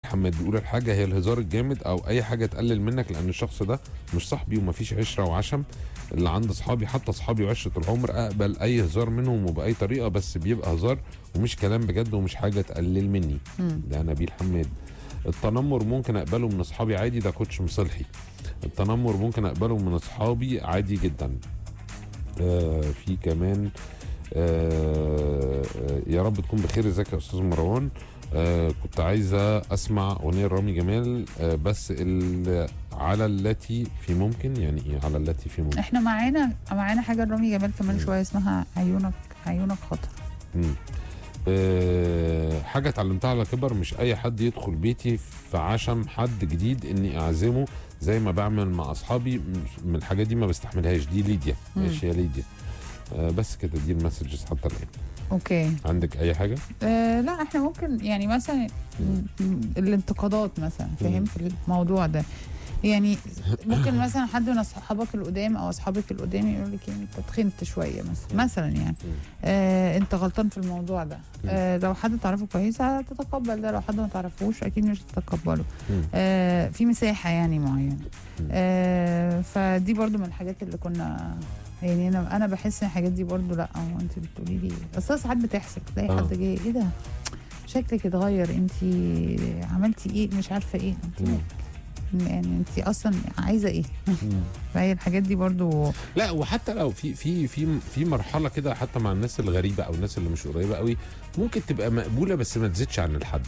حماد بيقول الحاجه هي الهزار الجامد او اي حاجه تقلل منك، لان الشخص ده مش صاحبي ومفيش عشره وعشم اللي عند اصحابي، حتى اصحابي وعشره العمر اقبل اي هزار منهم وباي طريقه، بس بيبقى هزار ومش كلام بجد ومش حاجه تقلل مني. ده نبيل حماد. التنمر ممكن اقبله من اصحابي عادي، ده كوتش مصلحي. التنمر ممكن اقبله من اصحابي عادي جدا. في كمان يا رب تكون بخير. ازيك يا استاذ مروان؟ كنت عايزه اسمع اغنيه رامي جمال بس على التي في ممكن. يعني ايه على التي في ممكن؟ احنا معانا حاجه رامي جمال كمان شويه اسمها عيونك خطر. حاجه اتعلمتها على كبر، مش اي حد يدخل بيتي في عشم حد جديد اني اعزمه زي ما بعمل مع اصحابي. من الحاجات دي ما بستحملهاش. دي ليديا. ماشي يا ليديا. بس كده دي المسجز حتى الان. اوكي. عندك اي حاجه؟ لا احنا ممكن يعني مثلا الانتقادات مثلا، فاهم، في الموضوع ده. يعني ممكن مثلا حد من اصحابك القدام او اصحابك القدام يقول لك انت تخنت شويه مثلا يعني انت غلطان في الموضوع ده. لو حد تعرفه كويس هتتقبل ده، لو حد ما تعرفوش اكيد مش هتتقبله. في مساحه يعني معينه. فدي برضو من الحاجات اللي كنا يعني انا بحس ان الحاجات دي برضو لا. انت بتقولي لي اصل ساعات بتحصل تلاقي حد جاي ايه ده شكلك اتغير، انت عملتي ايه مش عارفه ايه، انت يعني انت اصلا عايزه ايه. فهي الحاجات دي برضو. لا وحتى لو في مرحله كده حتى مع الناس الغريبه او الناس اللي مش قريبه قوي ممكن تبقى مقبوله بس ما تزيدش عن الحد.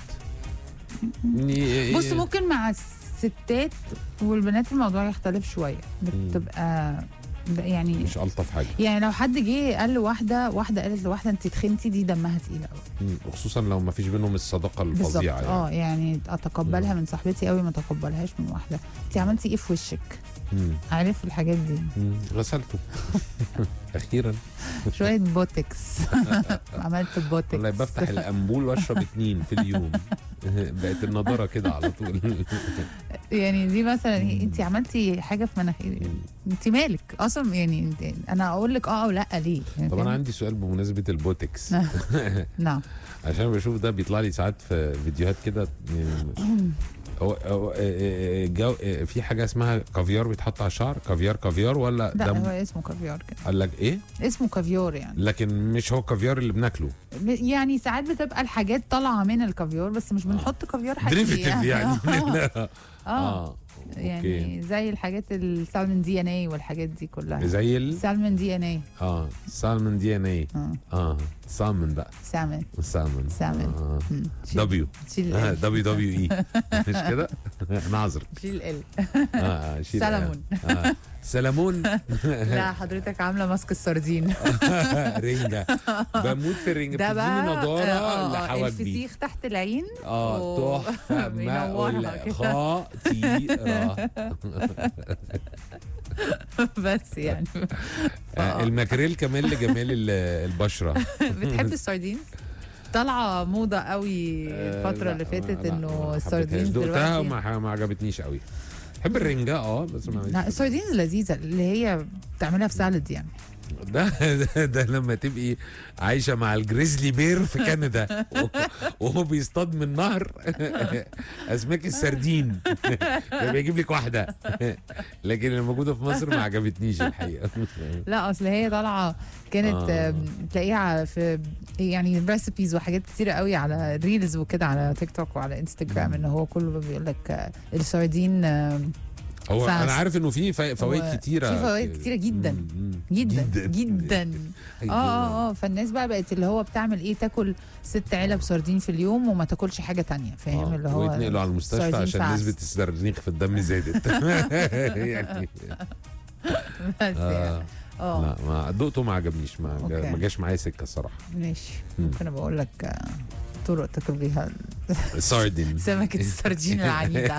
بص ممكن مع الستات والبنات الموضوع يختلف شويه، بتبقى يعني مش الطف حاجه. يعني لو حد جه قال لواحده قالت لواحده انت تخنتي، دي دمها تقيله قوي. وخصوصا لو ما فيش بينهم الصداقه الفظيعه يعني اتقبلها من صاحبتي قوي، ما اتقبلهاش من واحده انت عملتي ايه في وشك. عارف الحاجات دي. غسلته اخيرا شويه بوتكس. عملت بوتكس والله بفتح الامبول واشرب 2 في اليوم. بقت النضاره كده على طول. يعني دي مثلا انت عملتي حاجه في مناخيري، انت مالك اصلا يعني انا اقول لك او لا ليه. طب انا عندي سؤال بمناسبه البوتكس. نعم. عشان بشوف ده بيطلع لي ساعات في فيديوهات كده يعني هو في حاجه اسمها كافيار بيتحط على الشعر. كافيار ولا لا هو اسمه كافيار كده. قال لك ايه اسمه كافيار يعني، لكن مش هو كافيار اللي بناكله. يعني ساعات بتبقى الحاجات طالعه من الكافيار بس مش بنحط كافيار حقيقي يعني. يعني زي الحاجات السالمون دي ان اي والحاجات دي كلها. زي السالمون دي ان اي. سالمون دي ان اي. سالمون بقى. سالمون. دبليو اي. مش كده؟ انا عذرك. شيل ال. سلمون. سلمون. لا حضرتك عامله ماسك السردين. رنجه. بموت في الرنجه، بتديني نضاره لحواجبي. الفسيخ تحت العين. تحفه ماء خطيره. بس يعني الماكريل كمان لجمال البشره. بتحب السردين؟ طالعه موضه قوي الفتره اللي فاتت انه السردين دلوقتي ما عجبتنيش قوي. بحب الرنجة بس لا السردين لذيذه اللي هي بتعملها في سالد يعني. ده لما تبقي عايشه مع الجريزلي بير في كندا وهو بيصطاد من نهر اسماك السردين بيجيب لك واحده. لكن اللي موجوده في مصر ما عجبتنيش الحقيقه. لا اصل هي طالعه كانت تلاقيها في يعني ريسيبيز وحاجات كتيره قوي على ريلز وكده على تيك توك وعلى انستجرام ان هو كله بيقول لك السردين هو انا عارف انه في فوائد كتيره. في فوائد كتيره جدا جدا. فالناس بقت اللي هو بتعمل ايه، تاكل 6 علب سردين في اليوم وما تاكلش حاجه تانية، فاهم اللي هو ويتنقلوا على المستشفى عشان نسبه السردين في الدم زادت. يعني بس يعني لا ما دقته ما عجبنيش، ما جاش معايا سكه الصراحه. ماشي ممكن بقول لك طرق تاكل بيها السردين. سمكة السردين العنيدة.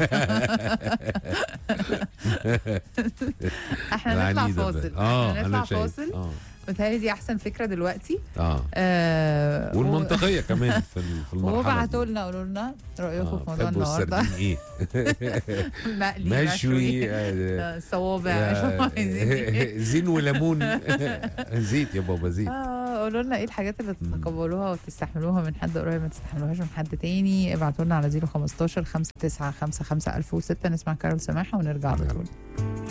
احنا نطلع فاصل. نطلع فاصل. بتهيألي دي احسن فكره دلوقتي. والمنطقيه كمان في المرحله. وابعتوا لنا قولوا لنا رايكم في موضوع النهارده. ايه؟ مقلي مشوي صوابع. زين وليمون. زيت يا بابا زيت. قولوا لنا ايه الحاجات اللي تتقبلوها وتستحملوها من حد قريب، ما تستحملوهاش من حد تاني. ابعتوا لنا على 015 5955 1006. نسمع كارول سماحه ونرجع على طول.